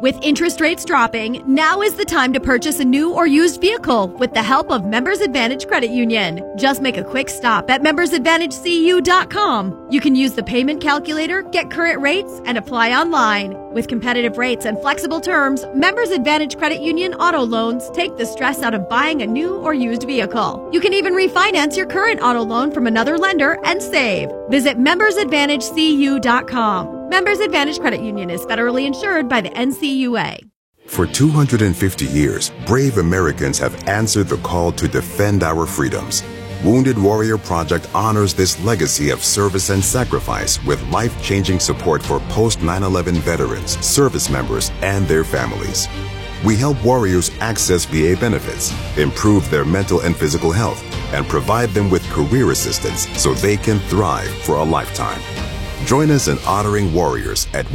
With interest rates dropping, now is the time to purchase a new or used vehicle with the help of Members Advantage Credit Union. Just make a quick stop at membersadvantagecu.com. You can use the payment calculator, get current rates, and apply online. With competitive rates and flexible terms, Members Advantage Credit Union auto loans take the stress out of buying a new or used vehicle. You can even refinance your current auto loan from another lender and save. Visit membersadvantagecu.com. Members Advantage Credit Union is federally insured by the NCUA. For 250 years, brave Americans have answered the call to defend our freedoms. Wounded Warrior Project honors this legacy of service and sacrifice with life-changing support for post-9/11 veterans, service members, and their families. We help warriors access VA benefits, improve their mental and physical health, and provide them with career assistance so they can thrive for a lifetime. Join us in honoring warriors at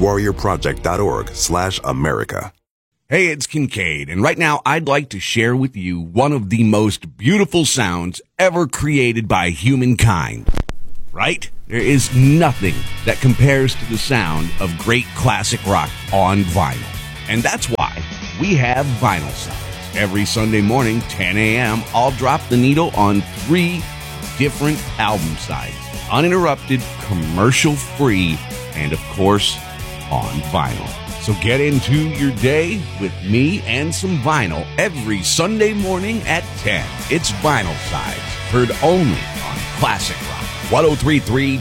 woundedwarriorproject.org/America. Hey, it's Kincaid, and right now I'd like to share with you one of the most beautiful sounds ever created by humankind. Right? There is nothing that compares to the sound of great classic rock on vinyl. And that's why we have Vinyl Sides. Every Sunday morning, 10 a.m., I'll drop the needle on 3 different album sides. Uninterrupted, commercial-free, and of course, on vinyl. So get into your day with me and some vinyl every Sunday morning at 10. It's Vinyl Sides, heard only on Classic Rock 103.3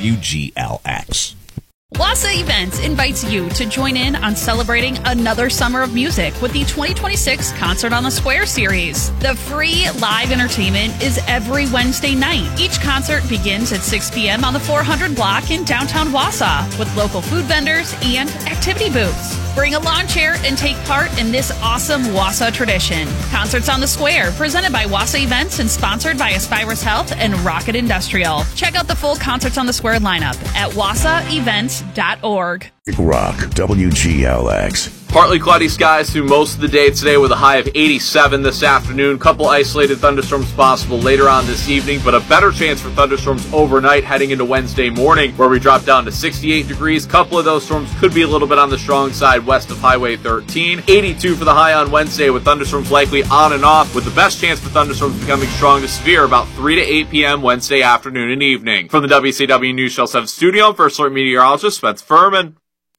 WGLX. Wassa Events invites you to join in on celebrating another summer of music with the 2026 Concert on the Square series. The free live entertainment is every Wednesday night. Each concert begins at 6 p.m. on the 400 block in downtown Wassa with local food vendors and activity booths. Bring a lawn chair and take part in this awesome Wassa tradition. Concerts on the Square, presented by Wassa Events and sponsored by Aspirus Health and Rocket Industrial. Check out the full Concerts on the Square lineup at wassaevents.org. Rock WGLX. Partly cloudy skies through most of the day today with a high of 87 this afternoon. Couple isolated thunderstorms possible later on this evening, but a better chance for thunderstorms overnight heading into Wednesday morning, where we drop down to 68 degrees. Couple of those storms could be a little bit on the strong side west of Highway 13. 82 for the high on Wednesday with thunderstorms likely on and off, with the best chance for thunderstorms becoming strong to severe about 3 to 8 p.m. Wednesday afternoon and evening. From the WCW News Channel 7 studio, I'm First Alert meteorologist Spencer Furman.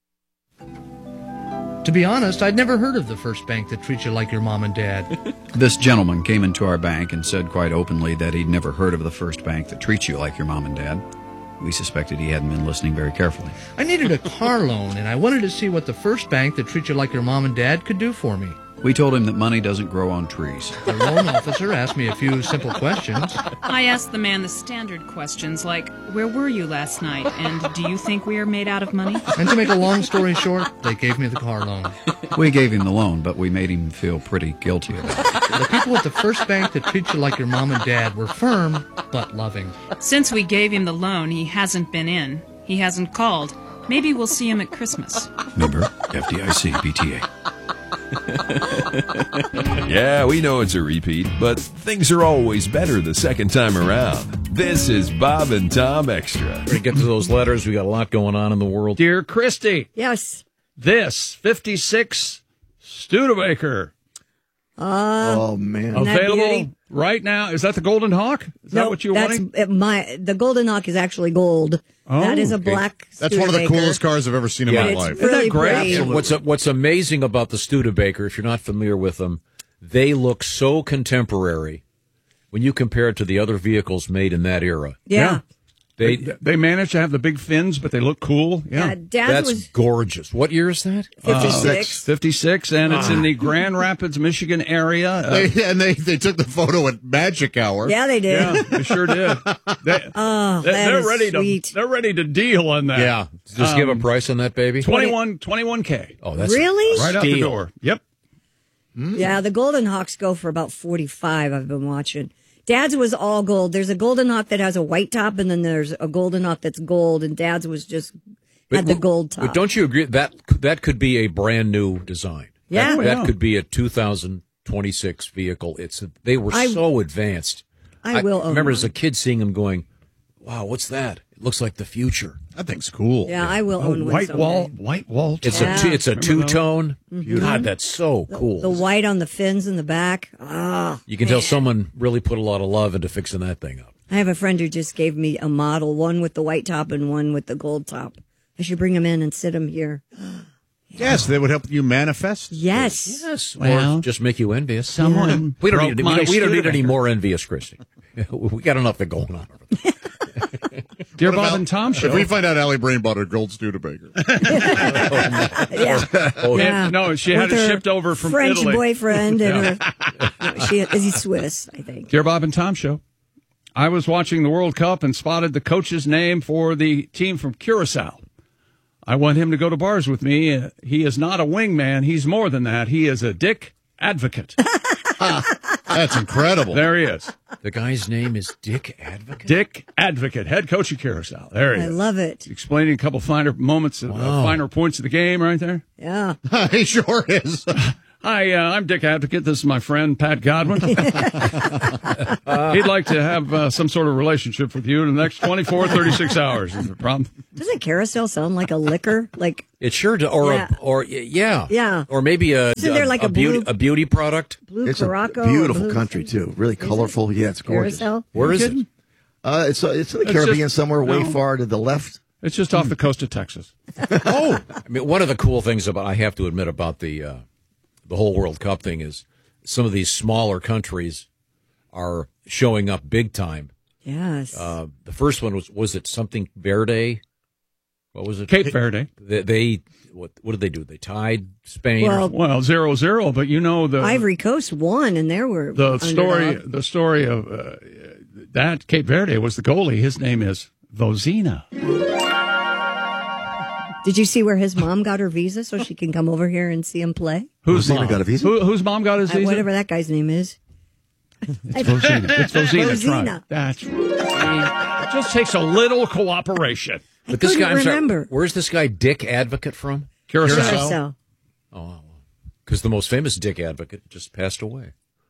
To be honest, I'd never heard of the first bank that treats you like your mom and dad. This gentleman came into our bank and said quite openly that he'd never heard of the first bank that treats you like your mom and dad. We suspected he hadn't been listening very carefully. I needed a car loan, and I wanted to see what the first bank that treats you like your mom and dad could do for me. We told him that money doesn't grow on trees. The loan officer asked me a few simple questions. I asked the man the standard questions like, where were you last night, and do you think we are made out of money? And to make a long story short, they gave me the car loan. We gave him the loan, but we made him feel pretty guilty about it. The people at the first bank that treats you like your mom and dad were firm, but loving. Since we gave him the loan, he hasn't been in. He hasn't called. Maybe we'll see him at Christmas. Member, FDIC, BTA. Yeah, we know it's a repeat, but things are always better the second time around. This is Bob and Tom Extra. We're get to those letters. We got a lot going on in the world. Dear Christy. Yes. This 56 Studebaker. Oh man. Available right now. Is that the Golden Hawk? Is that what you're wanting? The Golden Hawk is actually gold. Oh, that is a black That's one of the coolest cars I've ever seen in my life. Isn't that great? And what's amazing about the Studebaker, if you're not familiar with them, they look so contemporary when you compare it to the other vehicles made in that era. Yeah. They managed to have the big fins, but they look cool. Yeah, That's gorgeous. What year is that? 56. 56, and it's in the Grand Rapids, Michigan area. They took the photo at Magic Hour. Yeah, they did. Yeah, they sure did. They're ready sweet. They're ready to deal on that. Yeah. Just give a price on that baby. 21K. Oh, that's really right out the door. Yep. Yeah, the Golden Hawks go for about 45. I've been watching. Dad's was all gold. There's a Golden Hawk that has a white top, and then there's a Golden Hawk that's gold, and Dad's was just had the gold top. But don't you agree that could be a brand new design? Yeah. That could be a 2026 vehicle. They were so advanced. I will remember own as a kid seeing them going, wow, what's that? It looks like the future. That thing's cool. Yeah, I will own one White someday. wall. It's Yeah. it's a two-tone. Mhm. God, that's so cool. The white on the fins in the back. Ah, You can tell someone really put a lot of love into fixing that thing up. I have a friend who just gave me a model, one with the white top and one with the gold top. I should bring them in and sit them here. Yes, they would help you manifest. Yes. Yes. Well, or just make you envious. someone We don't broke need, my we don't need any Studebaker. more envious, Christy. We got enough that going on. Dear What Bob about- and Tom show. If we find out Allie Brain bought a gold Studebaker. Yeah. Oh, Yeah. No, she had With it her shipped over from French Italy. boyfriend and her. No, he's Swiss, I think. Dear Bob and Tom show. I was watching the World Cup and spotted the coach's name for the team from Curacao. I want him to go to bars with me. He is not a wingman. He's more than that. He is a dick advocate. That's incredible. There he is. The guy's name is Dick Advocate. Dick Advocate, head coach of Curacao. There he I is. love it. Explaining a couple finer moments, finer points of the game right there. Yeah. He sure is. Hi, I'm Dick Advocate. This is my friend, Pat Godwin. He'd like to have some sort of relationship with you in the next 24, 36 hours. Is the problem? Doesn't carousel sound like a liquor? Like It sure does. Or Yeah. yeah. Yeah. Or maybe Isn't there like a beauty blue- a beauty product. blue It's Caraco? a beautiful blue country too. Really colorful. Yeah, it's gorgeous. Carousel? Where is it? kidding? It's in the It's Caribbean just- somewhere, way no. far to the left. It's just off the coast of Texas. Oh, I mean, one of the cool things about I have to admit about the whole World Cup thing is some of these smaller countries are showing up big time. Yes. The first one was it something Verde? What was it? Cape Verde. They what did they do? They tied Spain. Well, Well, 0-0, but you know the Ivory Coast won, and there were the story. underdog. The story of that Cape Verde was the goalie. His name is Vozina. Did you see where his mom got her visa so she can come over here and see him play? Whose Vozina mom got a visa? Whose mom got his visa? Whatever that guy's name is. It's Vozina. It's Vozina. That's right. Vozina. That's right. It just takes a little cooperation. But this guy, couldn't remember. where's this guy Dick Advocate from? Curacao. Carousel. Because the most famous Dick Advocate just passed away.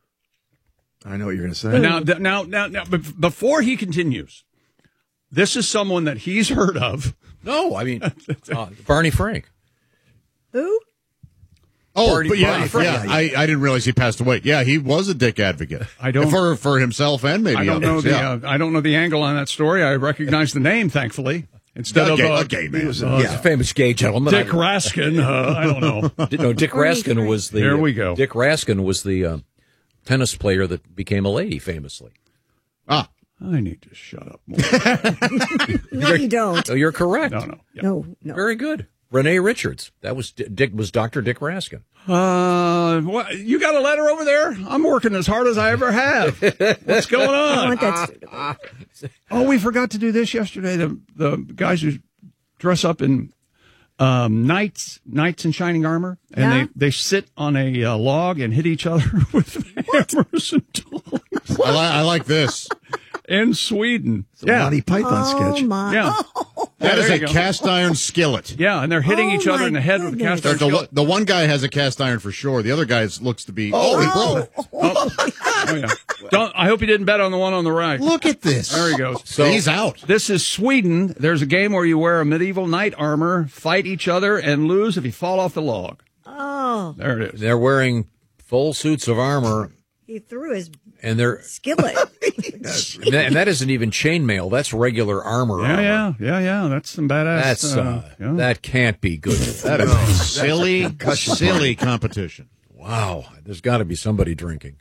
I know what you're going to say. Now, before he continues, this is someone that he's heard of. No, I mean Barney Frank. Who? Oh, Barney but yeah, Frank. yeah. I didn't realize he passed away. Yeah, he was a dick advocate. I don't for himself and maybe I don't know others. the Yeah. I don't know the angle on that story. I recognize the name, thankfully, instead of a gay man. He's a famous gay gentleman. Dick Raskin. I don't know. No, Dick Barney Raskin Frank. was the. There we go. Dick Raskin was the tennis player that became a lady famously. Ah, I need to shut up more. No, you don't. Oh, you're correct. No. Yeah. No, no. Very good. Renee Richards. That was Dr. Dick Raskin. What, you got a letter over there? I'm working as hard as I ever have. What's going I on? want that Studebaker. Oh, we forgot to do this yesterday. The guys who dress up in knights in shining armor, and Yeah? they sit on a log and hit each other with hammers and tools. I like this. In Sweden. It's a Monty Python sketch. Oh, my. Yeah. That is there a you go. cast iron skillet. Yeah, and they're hitting Oh, each other my in the head with a cast iron The, skillet. the one guy has a cast iron for sure. The other guy looks to be. He broke it. Oh, yeah. I hope he didn't bet on the one on the right. Look at this. There he goes. So he's out. This is Sweden. There's a game where you wear a medieval knight armor, fight each other, and lose if you fall off the log. Oh, There it is. They're wearing full suits of armor, he threw his and they're skillet. and that isn't even chainmail. That's regular armor. armor. Yeah. That's some badass. That's yeah. that can't be good. That is Silly competition. wow. There's got to be somebody drinking.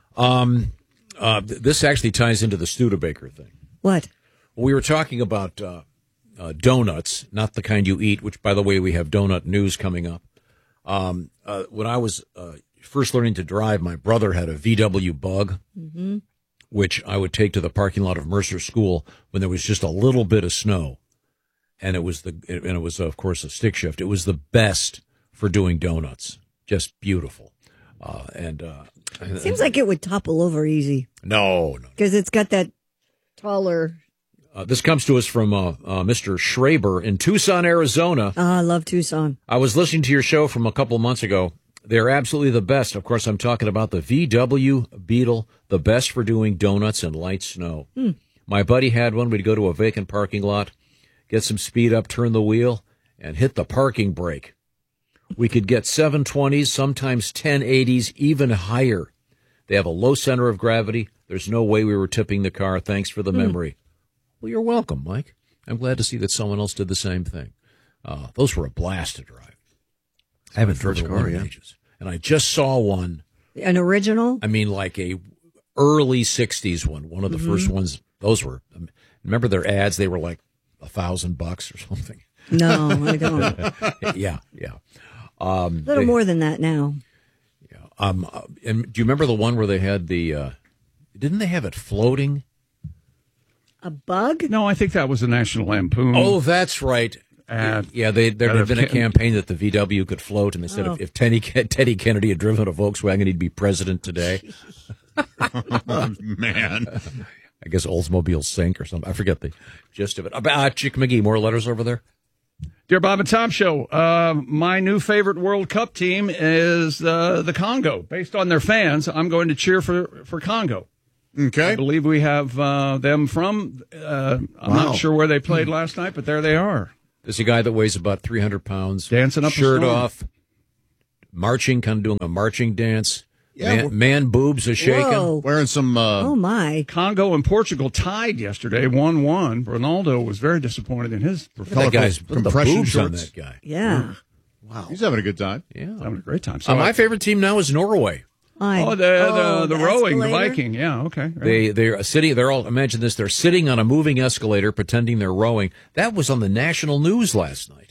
This actually ties into the Studebaker thing. What? We were talking about donuts, not the kind you eat. Which, by the way, we have donut news coming up. When I was first learning to drive, my brother had a VW Bug, which I would take to the parking lot of Mercer School when there was just a little bit of snow, and it was of course a stick shift. It was the best for doing donuts, just beautiful. Seems like it would topple over easy No. because it's got that taller. This comes to us from Mr. Schraber in Tucson, Arizona. I love Tucson. I was listening to your show from a couple of months ago. They're absolutely the best. Of course, I'm talking about the VW Beetle, the best for doing donuts and light snow. My buddy had one. We'd go to a vacant parking lot, get some speed up, turn the wheel, and hit the parking brake. We could get 720s, sometimes 1080s, even higher. They have a low center of gravity. There's no way we were tipping the car. Thanks for the memory. Well, you're welcome, Mike. I'm glad to see that someone else did the same thing. Those were a blast to drive. I haven't driven one in ages. And I just saw one. An original? I mean, like a early 60s one of the first ones. Those were, remember their ads? They were like $1,000 or something. No, I don't. Yeah. A little more than that now. Yeah. And do you remember the one where they had the, didn't they have it floating? A bug? No, I think that was a National Lampoon. Oh, that's right. Yeah, there had been a campaign that the VW could float, and they said if Teddy Kennedy had driven a Volkswagen, he'd be president today. Oh, man. I guess Oldsmobile sink or something. I forget the gist of it. Chick McGee, more letters over there? Dear Bob and Tom Show, my new favorite World Cup team is the Congo. Based on their fans, I'm going to cheer for Congo. Okay. I believe we have them from, I'm not sure where they played last night, but there they are. There's a guy that weighs about 300 pounds. Dancing up shirt a storm. off, marching, kind of doing a marching dance. Yeah, man boobs are shaking. Whoa. Wearing some... oh, my. Congo and Portugal tied yesterday, 1-1. Ronaldo was very disappointed in his That guy's compression boobs on shorts. that guy. Yeah. Wow. He's having a good time. Yeah. Having a great time. So My favorite team now is Norway. The rowing, the escalator? Viking. Yeah, okay. Right. They're sitting. They're all. Imagine this. They're sitting on a moving escalator, pretending they're rowing. That was on the national news last night.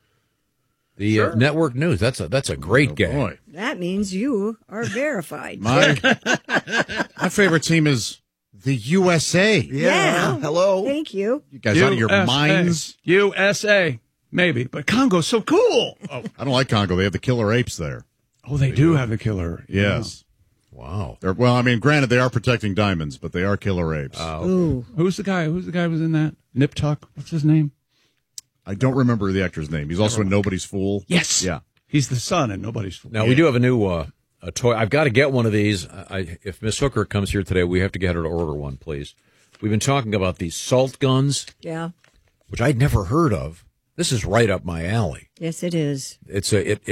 The network news. That's a great game. Boy. That means you are verified. My favorite team is the USA. Yeah. Hello. Thank you. You guys out of your minds? USA, maybe. But Congo's so cool. Oh, I don't like Congo. They have the killer apes there. they do have the killer. Yes. Wow. Well, I mean, granted, they are protecting diamonds, but they are killer apes. Ooh. Who's the guy? Who's the guy who was in that? Nip Tuck. What's his name? I don't remember the actor's name. He's also in Nobody's Fool. Yes. Yeah. He's the son in Nobody's Fool. Now we do have a new a toy. I've got to get one of these. If Miss Hooker comes here today, we have to get her to order one, please. We've been talking about these salt guns. Yeah. Which I'd never heard of. This is right up my alley. Yes, it is. It's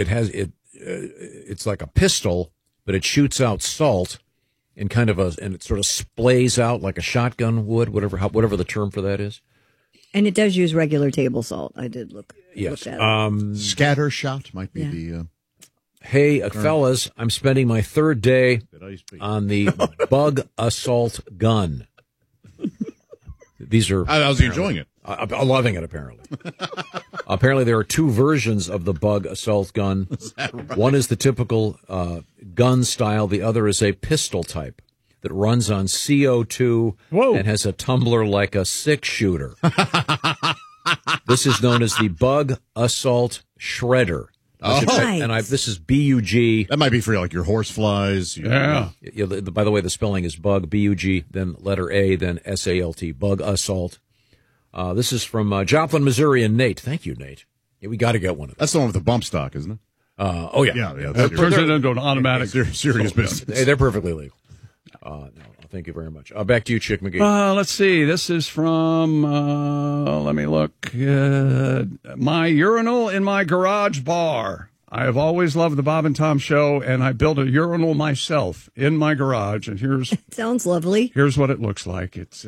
like a pistol, but it shoots out salt in kind of and it sort of splays out like a shotgun would, whatever the term for that is. And it does use regular table salt. I did look. Yes. Look at it. Scatter shot might be the... Hey, fellas, I'm spending my third day on the bug assault gun. These are... How's he enjoying it? I'm loving it, apparently. Apparently, there are two versions of the bug assault gun. Right? One is the typical gun style. The other is a pistol type that runs on CO2 and has a tumbler like a six-shooter. This is known as the Bug Assault Shredder. This is BUG. That might be for like your horse flies. Yeah. By the way, the spelling is bug, BUG, then letter A, then SALT, Bug Assault. This is from Joplin, Missouri, and Nate. Thank you, Nate. Yeah, we got to get one of those. That's the one with the bump stock, isn't it? Oh, yeah. Yeah. That turns it into an automatic. Serious business. Hey, they're perfectly legal. No, thank you very much. Back to you, Chick McGee. Let's see. This is from, let me look. My urinal in my garage bar. I have always loved the Bob and Tom Show, and I built a urinal myself in my garage. And here's sounds lovely. Here's what it looks like. It's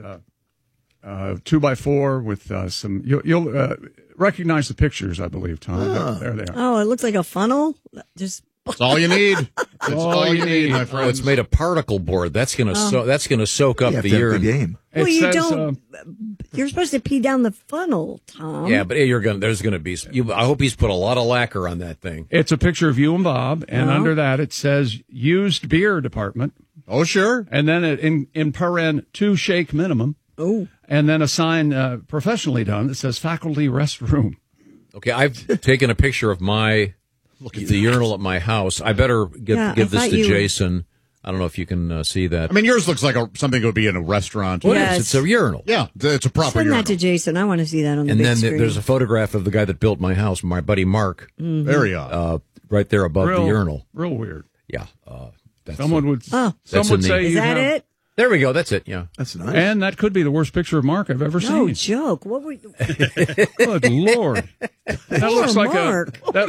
2x4 with some. You'll recognize the pictures, I believe, Tom. There they are. Oh, it looks like a funnel. That's all you need. That's all you need, my friend. Oh, it's made of particle board. That's gonna soak up the urine. Game. Well, you don't. You're supposed to pee down the funnel, Tom. Yeah, but there's gonna be. I hope he's put a lot of lacquer on that thing. It's a picture of you and Bob, and under that it says used beer department. Oh, sure. And then in paren 2 shake minimum. Oh. And then a sign professionally done that says faculty restroom. Okay, I've taken a picture of the urinal at my house. I better give this to Jason. I don't know if you can see that. I mean, yours looks like something that would be in a restaurant. Yes. It's a urinal. Yeah, it's a proper Send urinal. that to Jason. I want to see that on the big screen. And then there's a photograph of the guy that built my house, my buddy Mark. Mm-hmm. Very odd. Right there above the urinal. Real weird. Yeah. Someone would say is that it? There we go. That's it. Yeah. That's nice. And that could be the worst picture of Mark I've ever No seen. joke. What were you? Good Lord. That looks like Mark. a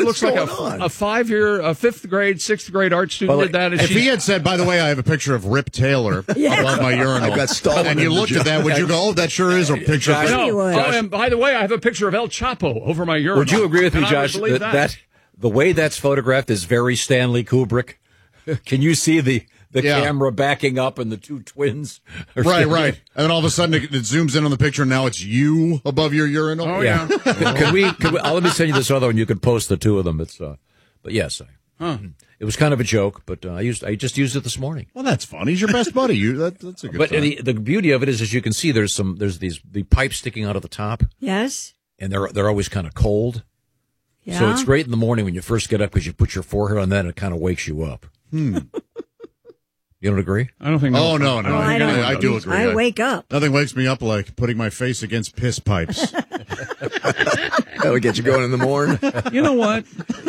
5th grade, 6th grade art student did that. If he had said, by the way, I have a picture of Rip Taylor above my urinal, I got stolen and you looked at that, would you go, oh, that sure is a picture of No. would. Oh, and by the way, I have a picture of El Chapo over my urinal. Would you agree with me, And I would Josh, believe that the way that's photographed is very Stanley Kubrick? Can you see the camera backing up and the two twins? Right. And then all of a sudden it zooms in on the picture, and now it's you above your urinal? Oh, yeah. Could we let me send you this other one. You could post the two of them. It's but yes, it was kind of a joke, but I just used it this morning. Well, that's fun. He's your best buddy. That's a good But sign. the beauty of it is, as you can see, there's the pipes sticking out of the top, Yes. and they're always kind of cold. Yeah. So it's great in the morning when you first get up because you put your forehead on that and it kind of wakes you up. You don't agree? I don't think. Oh, no. I I do agree. I wake up. Nothing wakes me up like putting my face against piss pipes. That would get you going in the morning. You know what?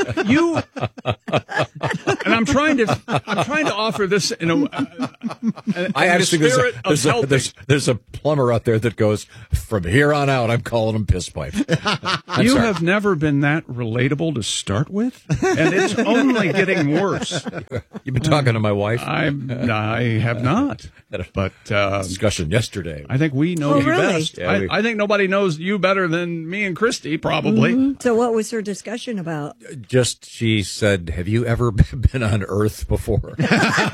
And I'm trying to offer this in a. I actually the spirit of helping. there's a plumber out there that goes, from here on out, I'm calling them piss pipes. You have never been that relatable to start with, and it's only getting worse. You've been talking to my wife? I have not. But discussion yesterday. I think we know you really? best. Yeah, I think nobody knows you better than me and Christy, probably. Mhm. So what was her discussion about? Just, she said, have you ever been on Earth before? There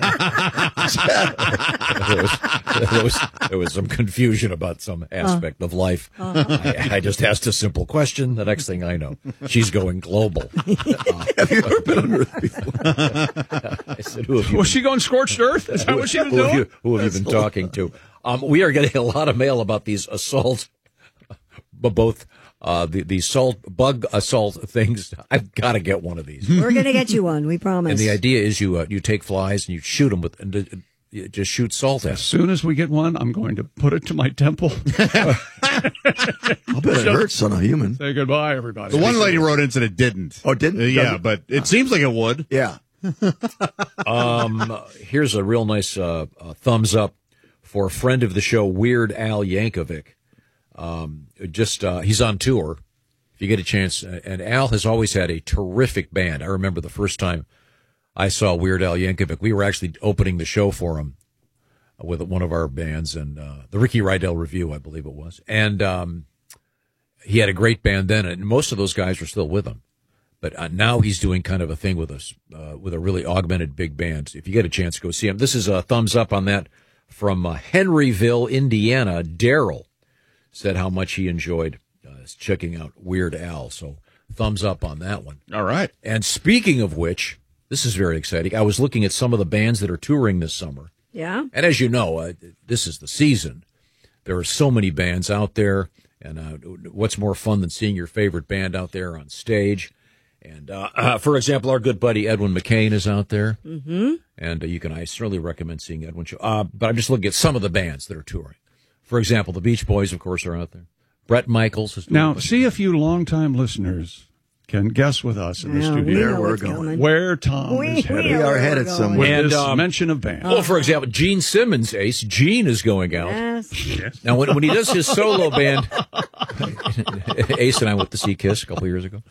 was some confusion about some aspect of life. I just asked a simple question. The next thing I know, she's going global. Have you ever been on Earth before? I said, who have you Was she going scorched earth? Is that what she was doing? Who have you been talking to? We are getting a lot of mail about these assault, both the bug assault things. I've got to get one of these. We're going to get you one. We promise. And the idea is you take flies and you shoot them with, and you just shoot salt at As them. soon as we get one, I'm going to put it to my temple. I'll bet it hurts on a human. Say goodbye, everybody. The one lady wrote in said it didn't. Oh, didn't? Yeah, but it seems like it would. Yeah. Here's a real nice thumbs up for a friend of the show, Weird Al Yankovic. He's on tour. If you get a chance, and Al has always had a terrific band. I remember the first time I saw Weird Al Yankovic, we were actually opening the show for him with one of our bands, and the Ricky Rydell Review, I believe it was. And he had a great band then, and most of those guys are still with him. But now he's doing kind of a thing with us, with a really augmented big band. If you get a chance, go see him. This is a thumbs up on that from Henryville, Indiana. Daryl said how much he enjoyed checking out Weird Al. So thumbs up on that one. All right. And speaking of which, this is very exciting. I was looking at some of the bands that are touring this summer. Yeah. And as you know, this is the season. There are so many bands out there. And what's more fun than seeing your favorite band out there on stage? And, for example, our good buddy Edwin McCain is out there. Mm-hmm. And I certainly recommend seeing Edwin show. But I'm just looking at some of the bands that are touring. For example, the Beach Boys, of course, are out there. Brett Michaels is Now, see if you longtime listeners can guess with us in the studio where Tom is headed. We are headed somewhere. With this mention of bands. Well, for example, Gene Simmons, Ace. Gene is going out. Yes. Now, when he does his solo band, Ace and I went to see Kiss a couple years ago.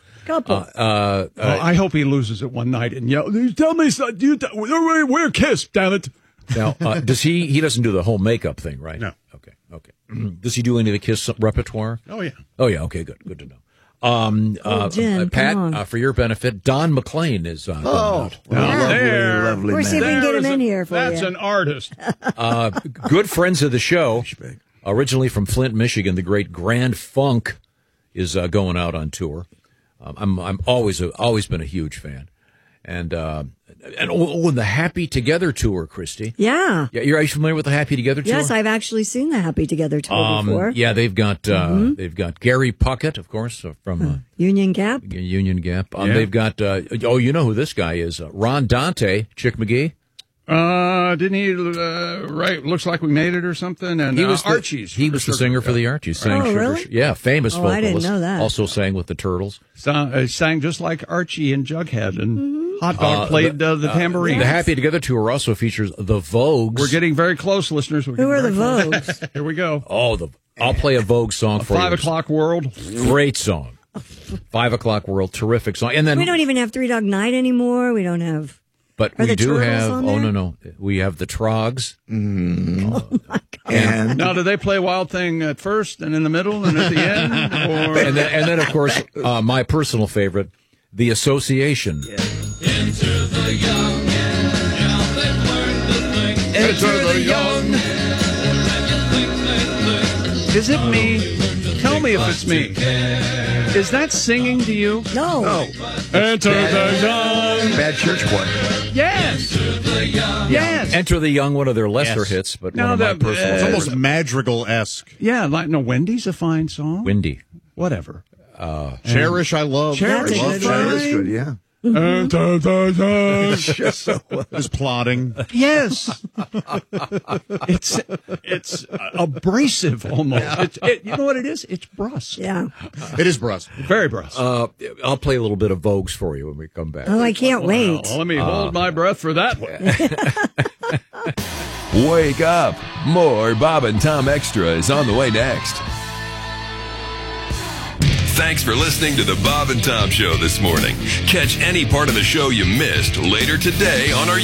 I hope he loses it one night and yell, tell me, we're Kiss, damn it. Now, does he doesn't do the whole makeup thing, right? No. Okay. Does he do any of the Kiss repertoire? Oh, yeah. Okay, good to know. Jen, Pat, for your benefit, Don McLean is going out. Lovely We're man. seeing if we can get him in here for That's you. an artist. Good friends of the show, originally from Flint, Michigan, the great Grand Funk is going out on tour. I'm always been a huge fan, and the Happy Together tour, Christy. Yeah. Yeah, are you familiar with the Happy Together tour? Yes, I've actually seen the Happy Together tour before. Yeah, they've got Gary Puckett, of course, from Union Gap. Union Gap. They've got you know who this guy is? Ron Dante, Chick McGee. Didn't he write Looks Like We Made It or something? And he was Archie's. He was the singer for the Archies. Sang Oh, Sugar really? Yeah, famous vocalist. I didn't know that. Also sang with the Turtles. Sang just like Archie and Jughead and Hot Dog played the tambourine. The Happy Together tour also features the Vogues. We're getting very close, listeners. Who are the Vogues? Here we go. Oh, I'll play a Vogue song for 5 you. O'Clock World. Great song. 5 O'Clock World, terrific song. And then we don't even have Three Dog Night anymore. We don't have. But Are we the do Turtles have. on Oh there? no, we have the Trogs. Oh my God! And Now, do they play Wild Thing at first and in the middle and at the end? Or? And then of course, my personal favorite, the Association. Enter the young, now they've learned the thing. Enter the young. Is it me? Tell me if it's me. Is that singing to you? No. Enter the young. Bad church choir. Yes. Yes. Enter the Young, one of their lesser Yes. hits, but Now one of my that- personal It's favorites. almost Madrigal-esque. Yeah, like no, Wendy's a fine song. Windy. Whatever. Cherish, I love. Cherish That's a is good That one. is good, yeah. Enter the young. Just so Is plotting. Yes. It's abrasive almost. You know what it is? It's brusque. Yeah. It is brusque. Very brusque. I'll play a little bit of Vogues for you when we come back. Oh, I can't wait. Well, let me hold my breath for that one. Wake up. More Bob and Tom Extra is on the way next. Thanks for listening to the Bob and Tom Show this morning. Catch any part of the show you missed later today on our